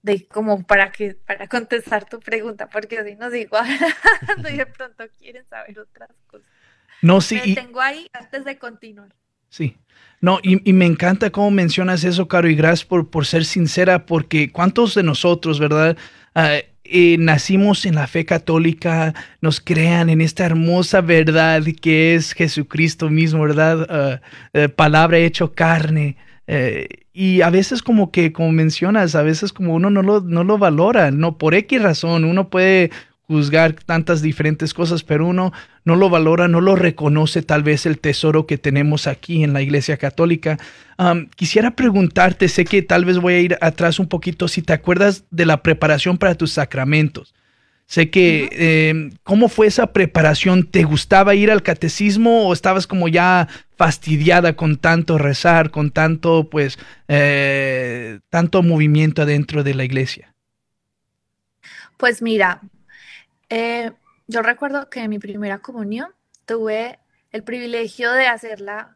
de como para contestar tu pregunta, porque así no sigo hablando y de pronto quieren saber otras cosas. No, Me sí, detengo ahí antes de continuar. sí. No, y me encanta cómo mencionas eso, Caro, y gracias por ser sincera, porque cuántos de nosotros, ¿verdad? Nacimos en la fe católica, nos crean en esta hermosa verdad que es Jesucristo mismo, ¿verdad? Palabra hecho carne. Y a veces como que, como mencionas, a veces como uno no lo valora, no por X razón, uno puede juzgar tantas diferentes cosas, pero uno no lo valora, no lo reconoce tal vez el tesoro que tenemos aquí en la Iglesia Católica. Quisiera preguntarte, sé que tal vez voy a ir atrás un poquito, si te acuerdas de la preparación para tus sacramentos. Sé que, Ujú. ¿cómo fue esa preparación? ¿Te gustaba ir al catecismo o estabas como ya fastidiada con tanto rezar, con tanto, pues, tanto movimiento adentro de la iglesia? Pues mira, eh, yo recuerdo que en mi primera comunión tuve el privilegio de hacerla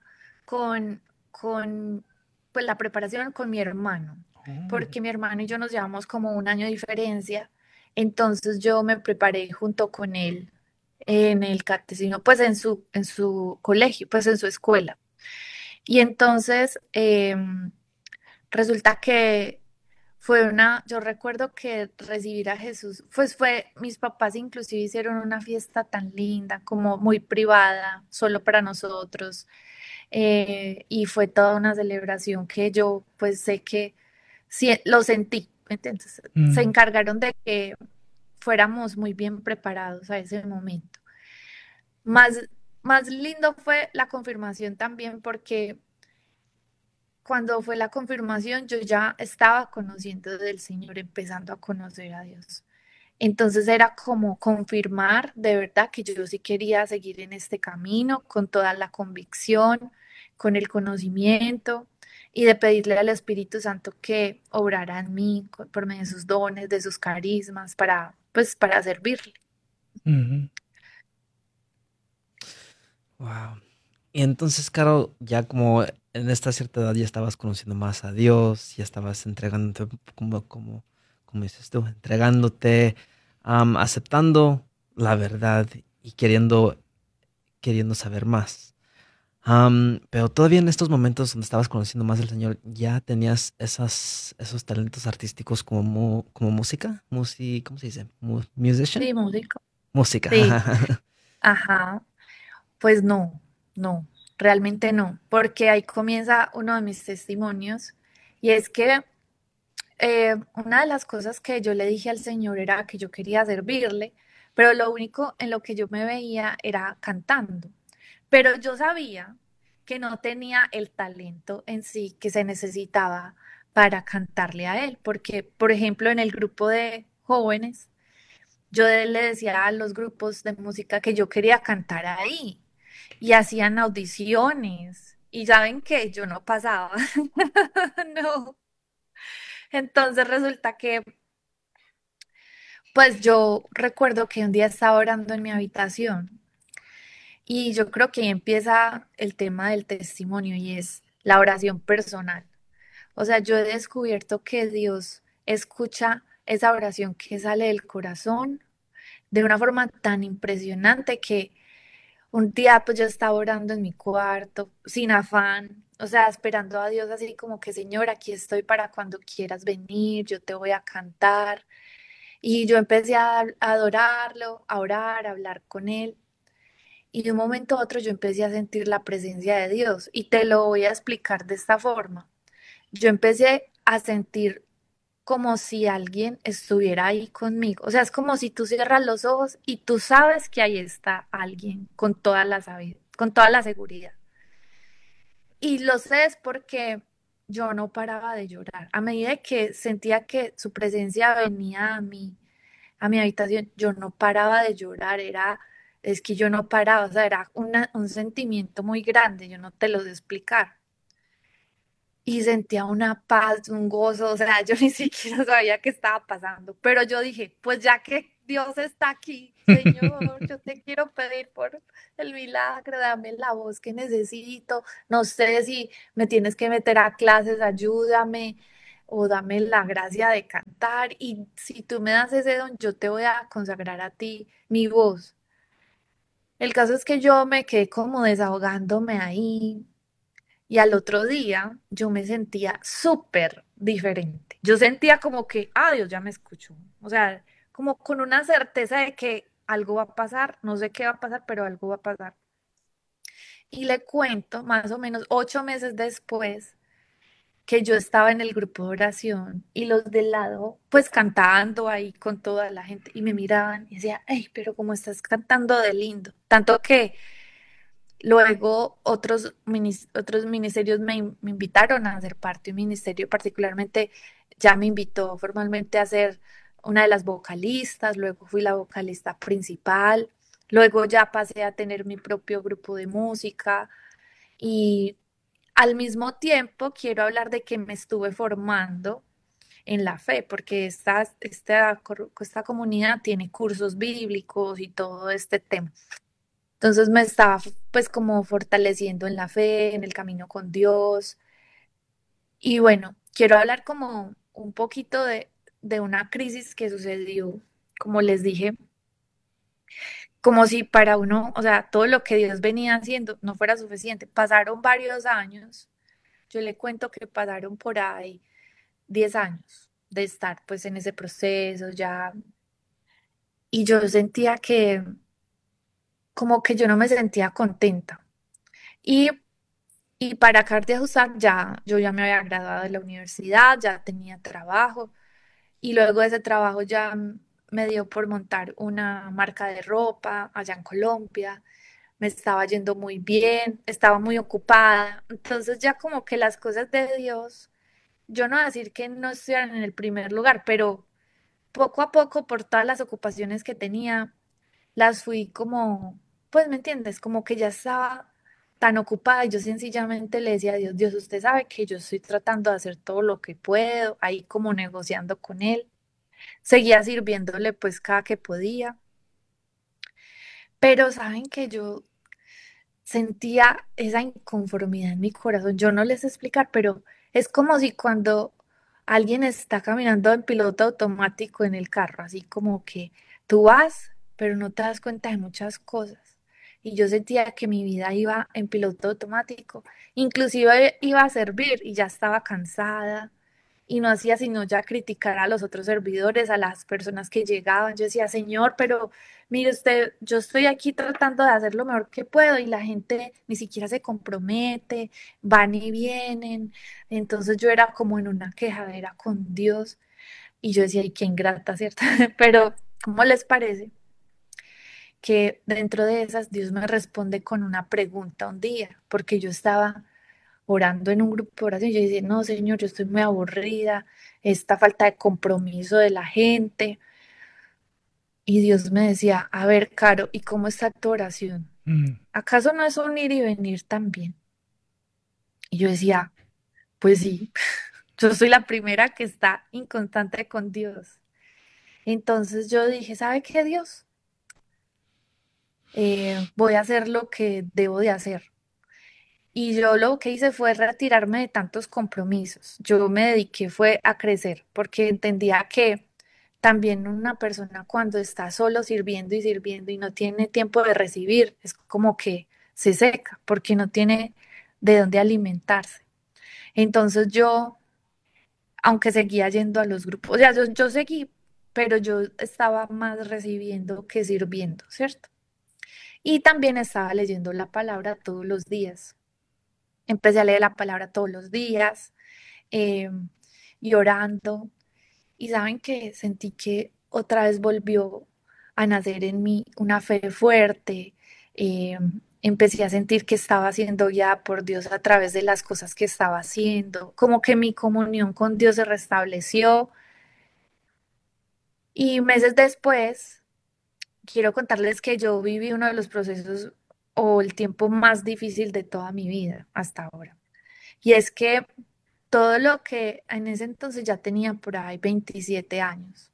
con pues la preparación con mi hermano, Oh. porque mi hermano y yo nos llevamos como un año de diferencia, entonces yo me preparé junto con él en el catecismo, pues en su colegio, pues en su escuela. Y entonces resulta que yo recuerdo que recibir a Jesús, pues mis papás inclusive hicieron una fiesta tan linda, como muy privada, solo para nosotros, y fue toda una celebración que yo pues sé que sí, lo sentí, entonces se Mm. encargaron de que fuéramos muy bien preparados a ese momento. Más, más lindo fue la confirmación también porque cuando fue la confirmación, yo ya estaba conociendo del Señor, empezando a conocer a Dios. Entonces era como confirmar de verdad que yo sí quería seguir en este camino con toda la convicción, con el conocimiento y de pedirle al Espíritu Santo que obrara en mí por medio de sus dones, de sus carismas, pues, para servirle. Ujú. Wow. Y entonces, Caro, ya como en esta cierta edad ya estabas conociendo más a Dios, ya estabas entregándote como dices tú, entregándote, aceptando la verdad y queriendo saber más. Pero todavía en estos momentos donde estabas conociendo más al Señor, ¿ya tenías esos talentos artísticos como música? ¿Cómo se dice? ¿Musician? Sí, músico. Música. Sí, ajá. Pues no, no, realmente no, porque ahí comienza uno de mis testimonios y es que una de las cosas que yo le dije al Señor era que yo quería servirle, pero lo único en lo que yo me veía era cantando. Pero yo sabía que no tenía el talento en sí que se necesitaba para cantarle a él, porque, por ejemplo, en el grupo de jóvenes, yo le decía a los grupos de música que yo quería cantar ahí y hacían audiciones y saben que yo no pasaba, no. Entonces resulta que pues yo recuerdo que un día estaba orando en mi habitación y yo creo que ahí empieza el tema del testimonio y es la oración personal. O sea, yo he descubierto que Dios escucha esa oración que sale del corazón de una forma tan impresionante que un día pues yo estaba orando en mi cuarto sin afán, o sea, esperando a Dios así como que Señor, aquí estoy para cuando quieras venir, yo te voy a cantar. Y yo empecé a adorarlo, a orar, a hablar con él. Y de un momento a otro yo empecé a sentir la presencia de Dios. Y te lo voy a explicar de esta forma. Yo empecé a sentir como si alguien estuviera ahí conmigo. O sea, es como si tú cierras los ojos y tú sabes que ahí está alguien con con toda la seguridad. Y lo sé es porque yo no paraba de llorar. A medida que sentía que su presencia venía a mi habitación, yo no paraba de llorar, es que yo no paraba, o sea, era un sentimiento muy grande, yo no te lo sé explicar. Y sentía una paz, un gozo, o sea, yo ni siquiera sabía qué estaba pasando, pero yo dije, pues ya que Dios está aquí, Señor, yo te quiero pedir por el milagro, dame la voz que necesito, no sé si me tienes que meter a clases, ayúdame o dame la gracia de cantar. cantar y si tú me das ese don, yo te voy a consagrar a ti mi voz. El caso es que yo me quedé como desahogándome ahí y al otro día yo me sentía súper diferente. Yo sentía como que, ah, Dios ya me escuchó. O sea, como con una certeza de que algo va a pasar, no sé qué va a pasar, pero algo va a pasar. Y le cuento, más o menos 8 meses después, que yo estaba en el grupo de oración y los del lado, pues cantando ahí con toda la gente y me miraban y decía, ay, pero cómo estás cantando de lindo. Tanto que luego otros ministerios me invitaron a ser parte de un ministerio, particularmente ya me invitó formalmente a ser una de las vocalistas, luego fui la vocalista principal, luego ya pasé a tener mi propio grupo de música y al mismo tiempo quiero hablar de que me estuve formando en la fe, porque esta comunidad tiene cursos bíblicos y todo este tema. Entonces me estaba pues como fortaleciendo en la fe, en el camino con Dios. Y bueno, quiero hablar como un poquito de una crisis que sucedió, como les dije, como si para uno, o sea, todo lo que Dios venía haciendo no fuera suficiente. Pasaron varios años, yo le cuento que pasaron por ahí 10 años de estar pues en ese proceso ya, y yo sentía que como que yo no me sentía contenta. Y Y para acabar de ajustar, yo ya me había graduado de la universidad, ya tenía trabajo y luego de ese trabajo ya me dio por montar una marca de ropa allá en Colombia. Me estaba yendo muy bien, estaba muy ocupada. Entonces ya como que las cosas de Dios, yo no voy a decir que no estuvieran en el primer lugar, pero poco a poco por todas las ocupaciones que tenía, las fui como, pues me entiendes, como que ya estaba tan ocupada y yo sencillamente le decía a Dios, Dios, usted sabe que yo estoy tratando de hacer todo lo que puedo, ahí como negociando con él, seguía sirviéndole pues cada que podía, pero saben que yo sentía esa inconformidad en mi corazón, yo no les sé explicar, pero es como si cuando alguien está caminando en piloto automático en el carro, así como que tú vas, pero no te das cuenta de muchas cosas. Y yo sentía que mi vida iba en piloto automático, inclusive iba a servir y ya estaba cansada y no hacía sino ya criticar a los otros servidores, a las personas que llegaban. Yo decía, Señor, pero mire usted, yo estoy aquí tratando de hacer lo mejor que puedo y la gente ni siquiera se compromete, van y vienen. Entonces yo era como en una quejadera con Dios y yo decía, ay, qué ingrata, ¿cierto? Pero, ¿cómo les parece que dentro de esas Dios me responde con una pregunta un día? Porque yo estaba orando en un grupo de oración. Yo decía, no, Señor, yo estoy muy aburrida, esta falta de compromiso de la gente. Y Dios me decía, a ver, Caro, ¿y cómo está tu oración? Mm, ¿Acaso no es un ir y venir también? Y yo decía, pues sí, yo soy la primera que está inconstante con Dios. Entonces yo dije, ¿sabe qué, Dios? Voy a hacer lo que debo de hacer. Y yo lo que hice fue retirarme de tantos compromisos. Yo me dediqué fue a crecer porque entendía que también una persona cuando está solo sirviendo y sirviendo y no tiene tiempo de recibir, es como que se seca porque no tiene de dónde alimentarse. Entonces yo, aunque seguía yendo a los grupos, o sea, yo seguí, pero yo estaba más recibiendo que sirviendo, ¿cierto? Y también estaba leyendo la palabra todos los días. Empecé a leer la palabra todos los días eh, y orando. Y saben que sentí que otra vez volvió a nacer en mí una fe fuerte. eh, Empecé a sentir que estaba siendo guiada por Dios a través de las cosas que estaba haciendo. Como que mi comunión con Dios se restableció. Y meses después, quiero contarles que yo viví uno de los procesos o el tiempo más difícil de toda mi vida hasta ahora. Y es que todo lo que en ese entonces ya tenía por ahí 27 años.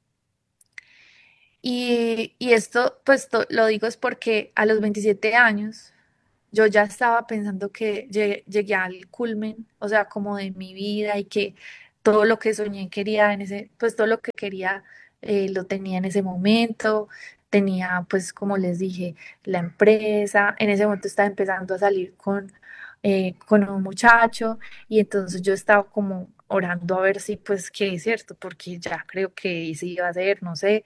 Y esto, pues lo digo es porque a los 27 años yo ya estaba pensando que llegué al culmen, o sea, como de mi vida y que todo lo que soñé quería en ese, pues todo lo que quería lo tenía en ese momento. Tenía, pues, como les dije, la empresa. En ese momento estaba empezando a salir con un muchacho y entonces yo estaba como orando a ver si, pues, qué es cierto, porque ya creo que sí iba a ser, no sé,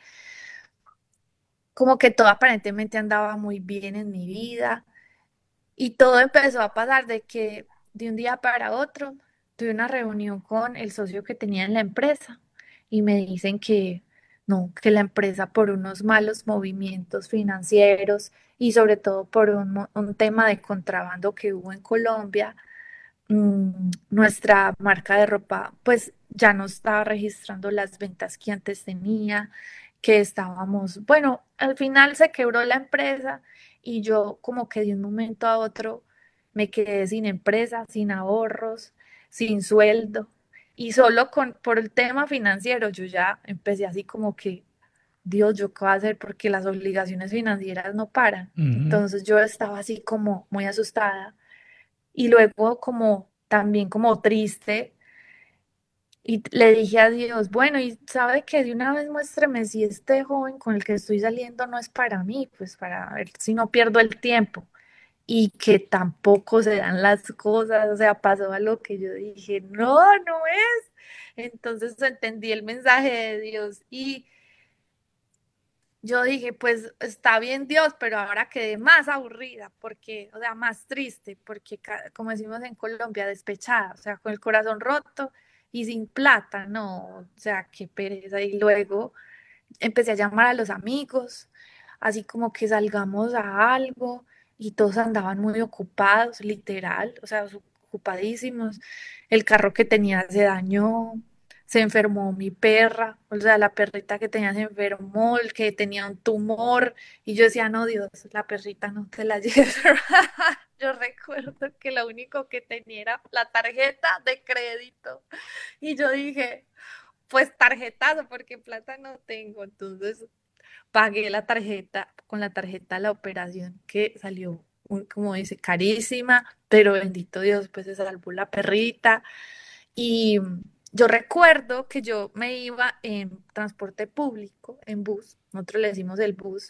como que todo aparentemente andaba muy bien en mi vida. Y todo empezó a pasar de que de un día para otro tuve una reunión con el socio que tenía en la empresa y me dicen que no, que la empresa por unos malos movimientos financieros y sobre todo por un tema de contrabando que hubo en Colombia, nuestra marca de ropa pues ya no estaba registrando las ventas que antes tenía, que estábamos, bueno, al final se quebró la empresa y yo como que de un momento a otro me quedé sin empresa, sin ahorros, sin sueldo y solo por el tema financiero yo ya empecé así como que, Dios, ¿yo qué voy a hacer? Porque las obligaciones financieras no paran. Ujú. Entonces yo estaba así como muy asustada y luego como también como triste y le dije a Dios, bueno, y sabe que de una vez muéstreme si este joven con el que estoy saliendo no es para mí, pues para ver si no pierdo el tiempo y que tampoco se dan las cosas, o sea, pasó algo que yo dije, no, no es. Entonces entendí el mensaje de Dios y yo dije, pues está bien Dios, pero ahora quedé más aburrida, porque, o sea, más triste, porque como decimos en Colombia, despechada, o sea, con el corazón roto y sin plata, no, o sea, qué pereza. Y luego empecé a llamar a los amigos, así como que salgamos a algo, y todos andaban muy ocupados, literal, o sea, ocupadísimos. El carro que tenía se dañó, se enfermó mi perra, o sea, la perrita que tenía se enfermó, el que tenía un tumor, y yo decía, no, Dios, la perrita no te la lleves. Yo recuerdo que lo único que tenía era la tarjeta de crédito, y yo dije, pues tarjetazo, porque plata no tengo. Entonces pagué la tarjeta, con la tarjeta la operación que salió, como dice, carísima, pero bendito Dios, pues se salvó la perrita. Y yo recuerdo que yo me iba en transporte público, en bus, nosotros le decimos el bus,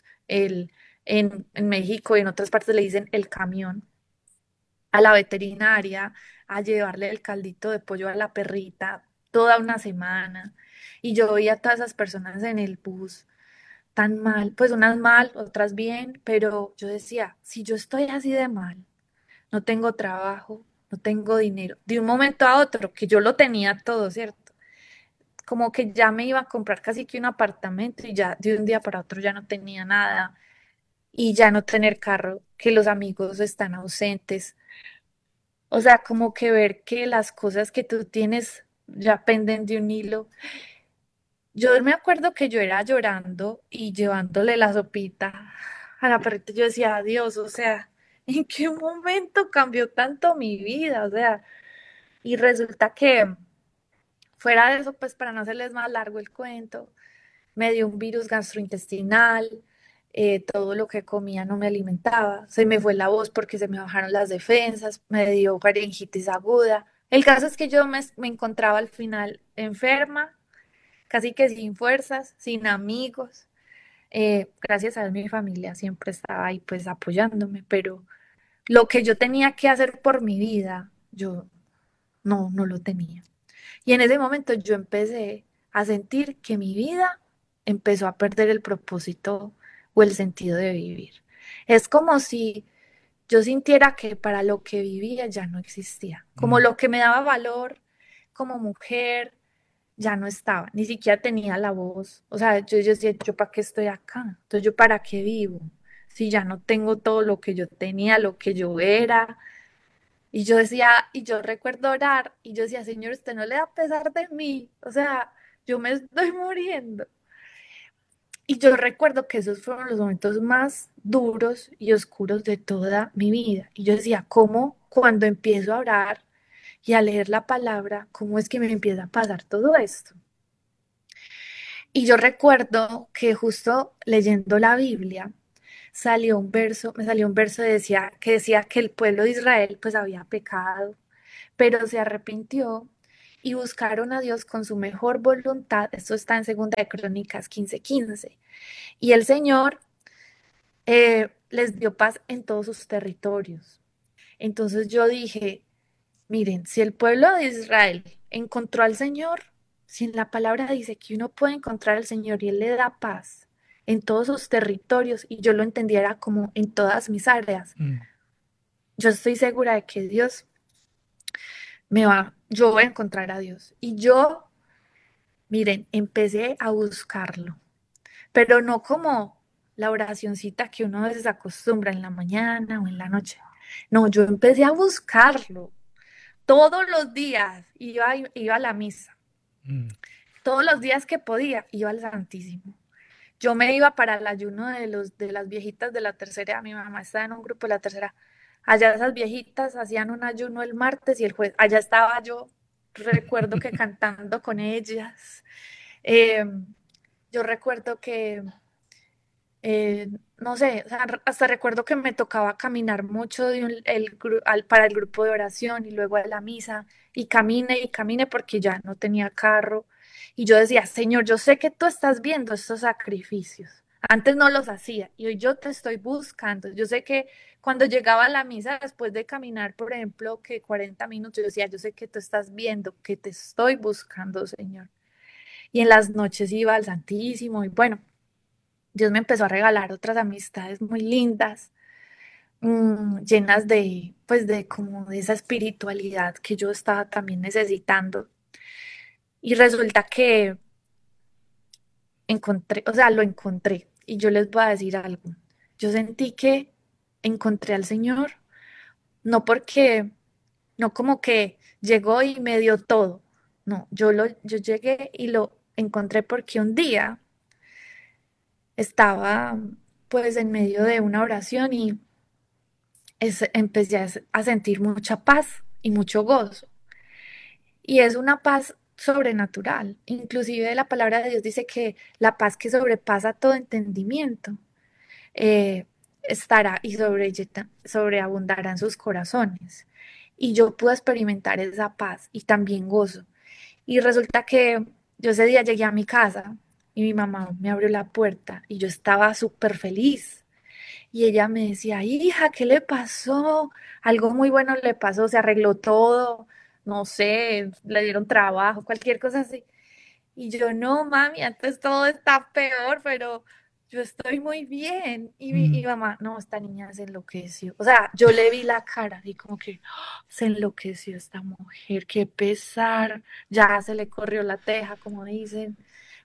en México y en otras partes le dicen el camión, a la veterinaria a llevarle el caldito de pollo a la perrita toda una semana. Y yo veía a todas esas personas en el bus tan mal, pues unas mal, otras bien, pero yo decía, si yo estoy así de mal, no tengo trabajo, no tengo dinero, de un momento a otro, que yo lo tenía todo, ¿cierto? Como que ya me iba a comprar casi que un apartamento y ya de un día para otro ya no tenía nada y ya no tener carro, que los amigos están ausentes. O sea, como que ver que las cosas que tú tienes ya penden de un hilo. Yo me acuerdo que yo era llorando y llevándole la sopita a la perrita. Yo decía, Dios, o sea, ¿en qué momento cambió tanto mi vida? O sea, y resulta que fuera de eso, pues para no hacerles más largo el cuento, me dio un virus gastrointestinal, todo lo que comía no me alimentaba, se me fue la voz porque se me bajaron las defensas, me dio faringitis aguda. El caso es que yo me encontraba al final enferma, casi que sin fuerzas, sin amigos. Gracias a Dios mi familia siempre estaba ahí pues apoyándome, pero lo que yo tenía que hacer por mi vida, yo no lo tenía. Y en ese momento yo empecé a sentir que mi vida empezó a perder el propósito o el sentido de vivir. Es como si yo sintiera que para lo que vivía ya no existía, como Mm. lo que me daba valor como mujer ya no estaba, ni siquiera tenía la voz. O sea, yo decía, ¿yo para qué estoy acá? Entonces, ¿yo para qué vivo? Si ya no tengo todo lo que yo tenía, lo que yo era. Y yo decía, y yo recuerdo orar, y yo decía, Señor, usted no le da pesar de mí. O sea, yo me estoy muriendo. Y yo recuerdo que esos fueron los momentos más duros y oscuros de toda mi vida. Y yo decía, ¿cómo cuando empiezo a orar y a leer la palabra, cómo es que me empieza a pasar todo esto? Y yo recuerdo que justo leyendo la Biblia salió un verso, me salió un verso que decía que el pueblo de Israel pues había pecado, pero se arrepintió y buscaron a Dios con su mejor voluntad. Esto está en Segunda de Crónicas 15:15. Y el Señor les dio paz en todos sus territorios. Entonces yo dije, miren, si el pueblo de Israel encontró al Señor, si en la palabra dice que uno puede encontrar al Señor y Él le da paz en todos sus territorios, y yo lo entendiera como en todas mis áreas, yo estoy segura de que yo voy a encontrar a Dios. Y yo, miren, empecé a buscarlo, pero no como la oracioncita que uno a veces acostumbra en la mañana o en la noche. No, yo empecé a buscarlo. Todos los días iba a la misa. Todos los días que podía, iba al Santísimo. Yo me iba para el ayuno de las viejitas de la tercera. Mi mamá estaba en un grupo de la tercera. Allá esas viejitas hacían un ayuno el martes y el jueves. Allá estaba yo, recuerdo que cantando con ellas. Yo recuerdo que, no sé, o sea, hasta recuerdo que me tocaba caminar mucho para el grupo de oración y luego a la misa. Y caminé porque ya no tenía carro. Y yo decía, Señor, yo sé que tú estás viendo estos sacrificios. Antes no los hacía y hoy yo te estoy buscando. Yo sé que cuando llegaba a la misa, después de caminar, por ejemplo, que 40 minutos, yo decía, yo sé que tú estás viendo, que te estoy buscando, Señor. Y en las noches iba al Santísimo y bueno, Dios me empezó a regalar otras amistades muy lindas, llenas pues como de esa espiritualidad que yo estaba también necesitando. Y resulta que lo encontré. Y yo les voy a decir algo. Yo sentí que encontré al Señor, no como que llegó y me dio todo. No, yo llegué y lo encontré porque un día estaba pues en medio de una oración y empecé a sentir mucha paz y mucho gozo. Y es una paz sobrenatural. Inclusive la palabra de Dios dice que la paz que sobrepasa todo entendimiento estará y sobreabundará en sus corazones. Y yo pude experimentar esa paz y también gozo. Y resulta que yo ese día llegué a mi casa y mi mamá me abrió la puerta y yo estaba súper feliz. Y ella me decía, hija, ¿qué le pasó? Algo muy bueno le pasó, se arregló todo, no sé, le dieron trabajo, cualquier cosa así. Y yo, no, mami, antes todo está peor, pero yo estoy muy bien. Y mamá, no, esta niña se enloqueció. O sea, yo le vi la cara y como que se enloqueció esta mujer, qué pesar, ya se le corrió la teja, como dicen.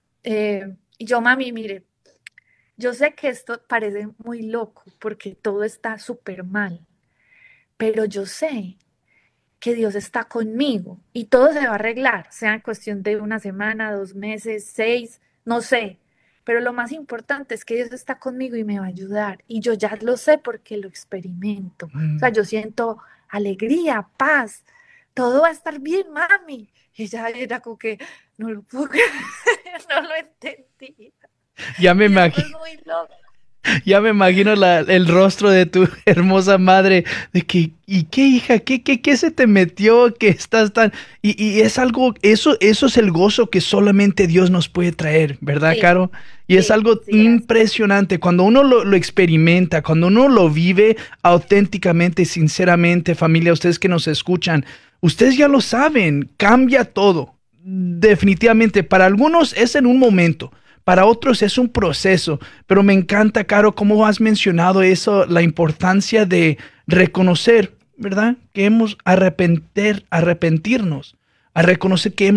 Y yo, mami, mire, yo sé que esto parece muy loco porque todo está súper mal, pero yo sé que Dios está conmigo y todo se va a arreglar, sea en cuestión de una semana, 2 meses, 6, no sé. Pero lo más importante es que Dios está conmigo y me va a ayudar. Y yo ya lo sé porque lo experimento. O sea, yo siento alegría, paz. Todo va a estar bien, mami. Y ella era como que no lo puedo creer, no lo entendí. Ya me Y esto imagino. es muy loco. Ya me imagino el rostro de tu hermosa madre, de que, ¿y qué, hija? ¿Qué se te metió? Que estás tan... Y es algo, eso es el gozo que solamente Dios nos puede traer, ¿verdad, Sí, Caro? Y es sí, algo sí, gracias. impresionante. Cuando uno lo experimenta, cuando uno lo vive auténticamente, sinceramente, familia, ustedes que nos escuchan, ustedes ya lo saben, cambia todo. Definitivamente, para algunos es en un momento. Para otros es un proceso, pero me encanta, Caro, cómo has mencionado eso, la importancia de reconocer, ¿verdad? Que hemos arrepentirnos, a reconocer que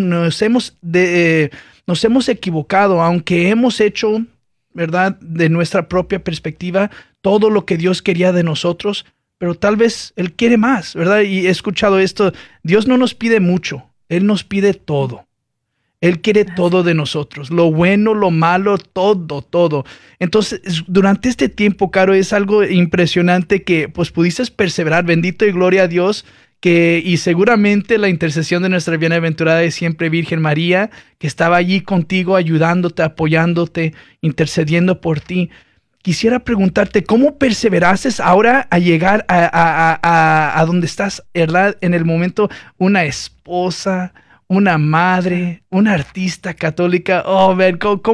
nos hemos equivocado, aunque hemos hecho, ¿verdad? De nuestra propia perspectiva, todo lo que Dios quería de nosotros, pero tal vez Él quiere más, ¿verdad? Y he escuchado esto, Dios no nos pide mucho, Él nos pide todo. Él quiere todo de nosotros, lo bueno, lo malo, todo, todo. Entonces, durante este tiempo, Caro, es algo impresionante que pues pudiste perseverar. Bendito y gloria a Dios, y seguramente la intercesión de nuestra bienaventurada y siempre Virgen María, que estaba allí contigo, ayudándote, apoyándote, intercediendo por ti. Quisiera preguntarte, ¿cómo perseveraste ahora a llegar a donde estás, ¿verdad? En el momento, una esposa, una madre, una artista católica. Oh, man,